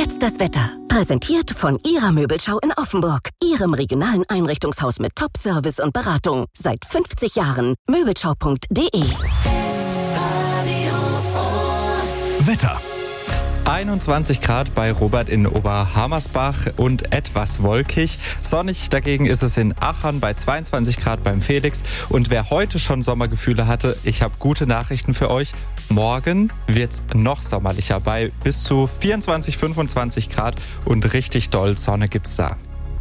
jetzt das Wetter. Präsentiert von Ihrer Möbelschau in Offenburg. Ihrem regionalen Einrichtungshaus mit Top-Service und Beratung. Seit 50 Jahren. Möbelschau.de. Wetter. 21 Grad bei Robert in Oberhammersbach und etwas wolkig. Sonnig dagegen ist es in Achern bei 22 Grad beim Felix. Und wer heute schon Sommergefühle hatte, ich habe gute Nachrichten für euch. Morgen wird's noch sommerlicher bei bis zu 24, 25 Grad und richtig doll Sonne gibt's da.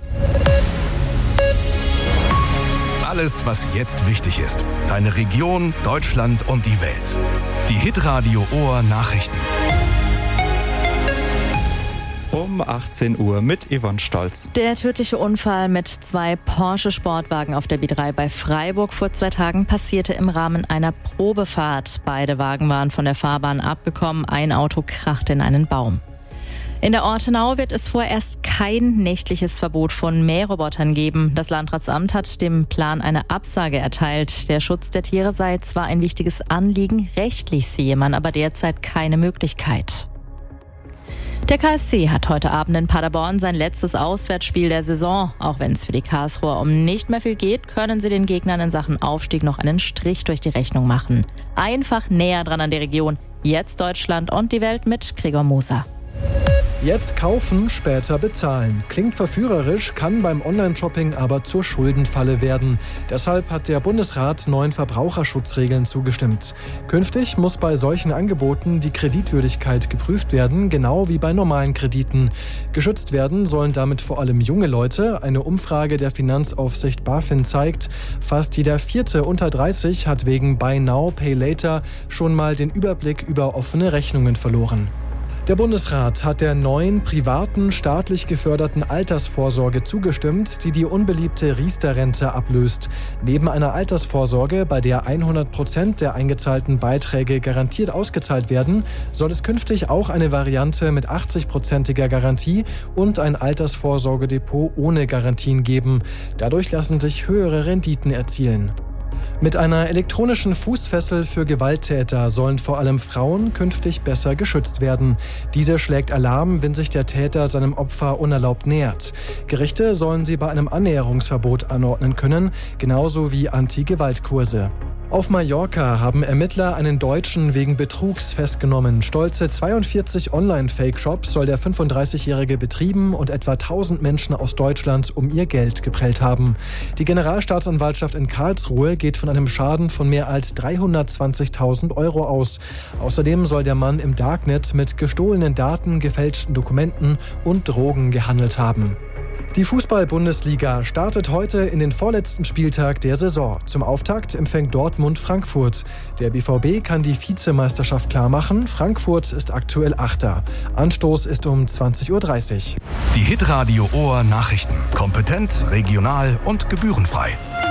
Alles, was jetzt wichtig ist. Deine Region, Deutschland und die Welt. Die Hitradio Ohr Nachrichten. Um 18 Uhr mit Yvonne Stolz. Der tödliche Unfall mit 2 Porsche-Sportwagen auf der B3 bei Freiburg vor 2 Tagen passierte im Rahmen einer Probefahrt. Beide Wagen waren von der Fahrbahn abgekommen, ein Auto krachte in einen Baum. In der Ortenau wird es vorerst kein nächtliches Verbot von Mährobotern geben. Das Landratsamt hat dem Plan eine Absage erteilt. Der Schutz der Tiere sei zwar ein wichtiges Anliegen, rechtlich sehe man aber derzeit keine Möglichkeit. Der KSC hat heute Abend in Paderborn sein letztes Auswärtsspiel der Saison. Auch wenn es für die Karlsruher um nicht mehr viel geht, können sie den Gegnern in Sachen Aufstieg noch einen Strich durch die Rechnung machen. Einfach näher dran an die Region. Jetzt Deutschland und die Welt mit Gregor Moser. Jetzt kaufen, später bezahlen. Klingt verführerisch, kann beim Online-Shopping aber zur Schuldenfalle werden. Deshalb hat der Bundesrat neuen Verbraucherschutzregeln zugestimmt. Künftig muss bei solchen Angeboten die Kreditwürdigkeit geprüft werden, genau wie bei normalen Krediten. Geschützt werden sollen damit vor allem junge Leute. Eine Umfrage der Finanzaufsicht BaFin zeigt, fast jeder 4. unter 30 hat wegen Buy Now, Pay Later schon mal den Überblick über offene Rechnungen verloren. Der Bundesrat hat der neuen privaten, staatlich geförderten Altersvorsorge zugestimmt, die die unbeliebte Riester-Rente ablöst. Neben einer Altersvorsorge, bei der 100% der eingezahlten Beiträge garantiert ausgezahlt werden, soll es künftig auch eine Variante mit 80%iger Garantie und ein Altersvorsorgedepot ohne Garantien geben. Dadurch lassen sich höhere Renditen erzielen. Mit einer elektronischen Fußfessel für Gewalttäter sollen vor allem Frauen künftig besser geschützt werden. Diese schlägt Alarm, wenn sich der Täter seinem Opfer unerlaubt nähert. Gerichte sollen sie bei einem Annäherungsverbot anordnen können, genauso wie Anti-Gewalt-Kurse. Auf Mallorca haben Ermittler einen Deutschen wegen Betrugs festgenommen. Stolze 42 Online-Fake-Shops soll der 35-Jährige betrieben und etwa 1000 Menschen aus Deutschland um ihr Geld geprellt haben. Die Generalstaatsanwaltschaft in Karlsruhe geht von einem Schaden von mehr als 320.000 € aus. Außerdem soll der Mann im Darknet mit gestohlenen Daten, gefälschten Dokumenten und Drogen gehandelt haben. Die Fußball-Bundesliga startet heute in den vorletzten Spieltag der Saison. Zum Auftakt empfängt Dortmund Frankfurt. Der BVB kann die Vizemeisterschaft klarmachen. Frankfurt ist aktuell Achter. Anstoß ist um 20:30 Uhr. Die Hitradio Ohr Nachrichten. Kompetent, regional und gebührenfrei.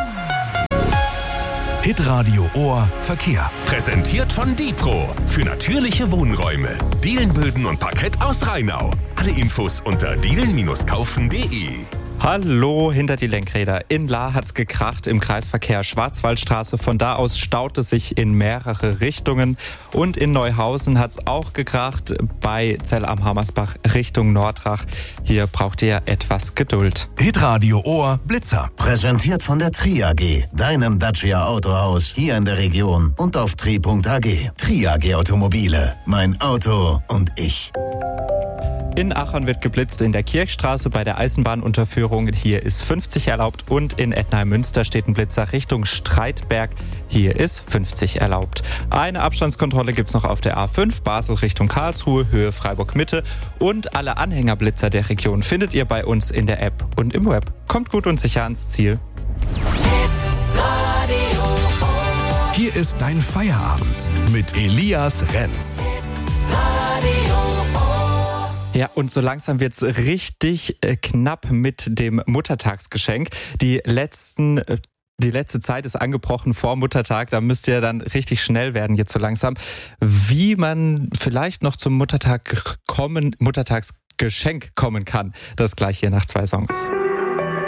Hitradio Ohr Verkehr. Präsentiert von Dipro. Für natürliche Wohnräume. Dielenböden und Parkett aus Rheinau. Alle Infos unter dielen-kaufen.de. Hallo, hinter die Lenkräder. In Lahr hat's gekracht im Kreisverkehr Schwarzwaldstraße. Von da aus staut es sich in mehrere Richtungen. Und in Neuhausen hat's auch gekracht bei Zell am Hammersbach Richtung Nordrach. Hier braucht ihr etwas Geduld. Hitradio Ohr Blitzer. Präsentiert von der Tri AG, deinem Dacia Autohaus hier in der Region und auf tri.ag. Tri AG Automobile. Mein Auto und ich. In Achern wird geblitzt in der Kirchstraße bei der Eisenbahnunterführung. Hier ist 50 erlaubt und in Ettenheim-Münster steht ein Blitzer Richtung Streitberg. Hier ist 50 erlaubt. Eine Abstandskontrolle gibt's noch auf der A5 Basel Richtung Karlsruhe, Höhe Freiburg-Mitte. Und alle Anhängerblitzer der Region findet ihr bei uns in der App und im Web. Kommt gut und sicher ans Ziel. Hier ist dein Feierabend mit Elias Renz. Ja, und so langsam wird's richtig knapp mit dem Muttertagsgeschenk. Die letzte Zeit ist angebrochen vor Muttertag. Da müsst ihr dann richtig schnell werden jetzt so langsam. Wie man vielleicht noch zum Muttertagsgeschenk kommen kann, das gleich hier nach 2 Songs.